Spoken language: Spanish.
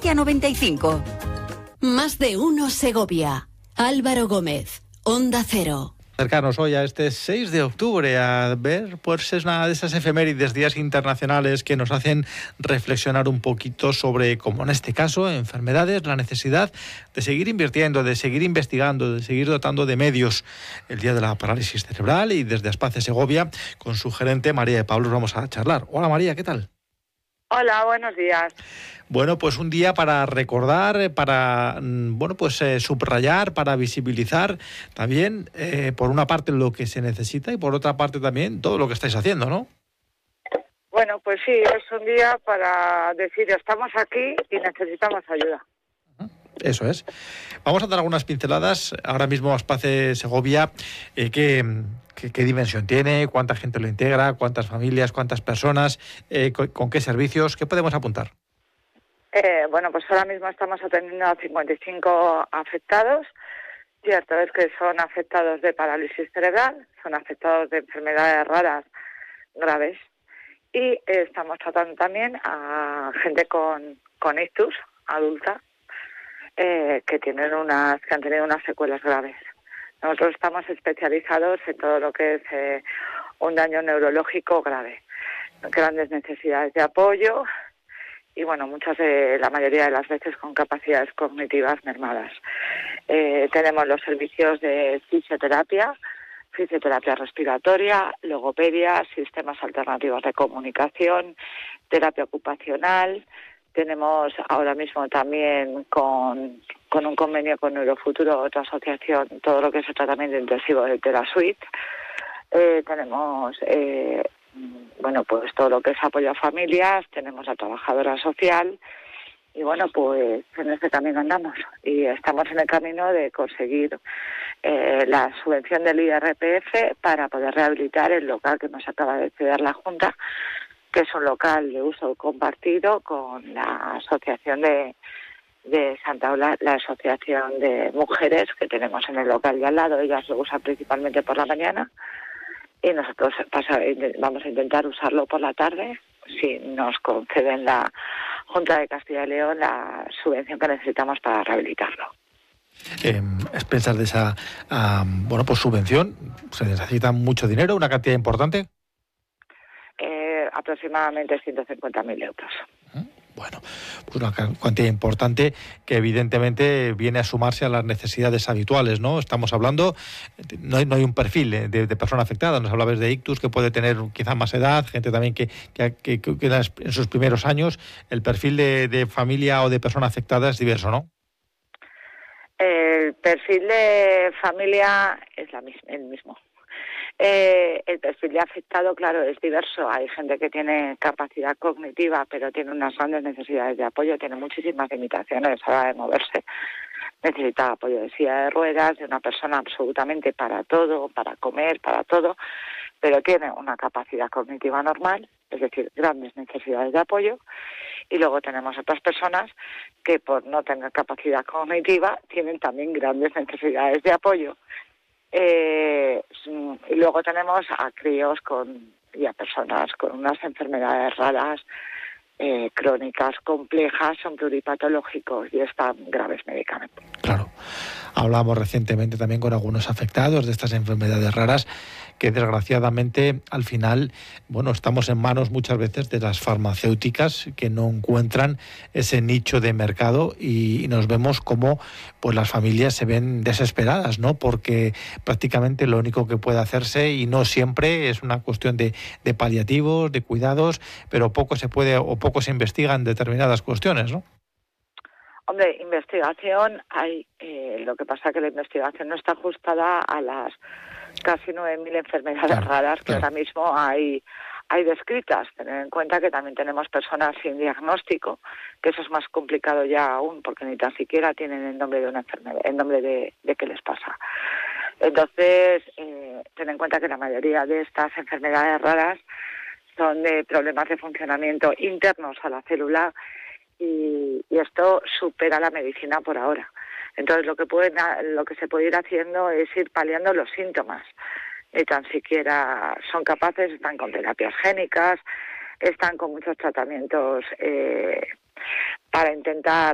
Sevilla 95. Más de uno Segovia. Álvaro Gómez, Onda Cero. Acercarnos hoy a este 6 de octubre a ver, pues es una de esas efemérides, días internacionales que nos hacen reflexionar un poquito sobre, como en este caso, enfermedades, la necesidad de seguir invirtiendo, de seguir investigando, de seguir dotando de medios. El Día de la Parálisis Cerebral, y desde Aspace Segovia, con su gerente María de Pablos, vamos a charlar. Hola María, ¿qué tal? Hola, buenos días. Bueno, pues un día para recordar, para subrayar, para visibilizar también, por una parte lo que se necesita y por otra parte también todo lo que estáis haciendo, ¿no? Bueno, pues sí, es un día para decir, estamos aquí y necesitamos ayuda. Eso es. Vamos a dar algunas pinceladas. Ahora mismo Aspace Segovia, ¿qué dimensión tiene? ¿Cuánta gente lo integra? ¿Cuántas familias? ¿Cuántas personas? ¿Con qué servicios? ¿Qué podemos apuntar? Bueno, pues ahora mismo estamos atendiendo a 55 afectados. Cierto es que son afectados de parálisis cerebral, son afectados de enfermedades raras graves, y estamos tratando también a gente con ictus adulta, que han tenido unas secuelas graves. Nosotros estamos especializados en todo lo que es un daño neurológico grave, grandes necesidades de apoyo y, bueno, la mayoría de las veces con capacidades cognitivas mermadas. Tenemos los servicios de fisioterapia respiratoria, logopedia, sistemas alternativos de comunicación, terapia ocupacional. Tenemos ahora mismo también con un convenio con Neurofuturo, otra asociación, todo lo que es el tratamiento intensivo de TeraSuite. Tenemos pues todo lo que es apoyo a familias, tenemos la trabajadora social y, bueno, pues en este camino andamos y estamos en el camino de conseguir la subvención del IRPF para poder rehabilitar el local que nos acaba de ceder la Junta, que es un local de uso compartido con la asociación de Santa Eula, la asociación de mujeres que tenemos en el local de al lado. Ellas lo usan principalmente por la mañana y nosotros vamos a intentar usarlo por la tarde, si nos conceden la Junta de Castilla y León la subvención que necesitamos para rehabilitarlo. Expensas de esa subvención, ¿se necesita mucho dinero, una cantidad importante? Aproximadamente 150.000 euros. Bueno, pues una cantidad importante que evidentemente viene a sumarse a las necesidades habituales, ¿no? Estamos hablando, no hay un perfil de persona afectada. Nos hablabas de ictus, que puede tener quizá más edad, gente también que en sus primeros años. El perfil de familia o de persona afectada es diverso, ¿no? El perfil de familia es el mismo. El perfil de afectado, claro, es diverso. Hay gente que tiene capacidad cognitiva, pero tiene unas grandes necesidades de apoyo, tiene muchísimas limitaciones a la hora de moverse. Necesita apoyo de silla de ruedas, de una persona absolutamente para todo, para comer, para todo, pero tiene una capacidad cognitiva normal, es decir, grandes necesidades de apoyo. Y luego tenemos otras personas que, por no tener capacidad cognitiva, tienen también grandes necesidades de apoyo. Y luego tenemos a críos y a personas con unas enfermedades raras, crónicas, complejas, son pluripatológicos y están graves médicamente. Claro. Hablamos recientemente también con algunos afectados de estas enfermedades raras que, desgraciadamente, al final, estamos en manos muchas veces de las farmacéuticas, que no encuentran ese nicho de mercado, y nos vemos como pues las familias se ven desesperadas, ¿no? Porque prácticamente lo único que puede hacerse, y no siempre, es una cuestión de paliativos, de cuidados, pero poco se puede o poco se investigan determinadas cuestiones, ¿no? Hombre, investigación hay, lo que pasa es que la investigación no está ajustada a las casi 9.000 enfermedades raras que ahora mismo hay descritas. Tener en cuenta que también tenemos personas sin diagnóstico, que eso es más complicado ya aún, porque ni tan siquiera tienen el nombre de una enfermedad, el nombre de qué les pasa. Entonces, ten en cuenta que la mayoría de estas enfermedades raras son de problemas de funcionamiento internos a la célula, y esto supera la medicina por ahora. Entonces lo que se puede ir haciendo es ir paliando los síntomas. Ni tan siquiera son capaces, están con terapias génicas, están con muchos tratamientos para intentar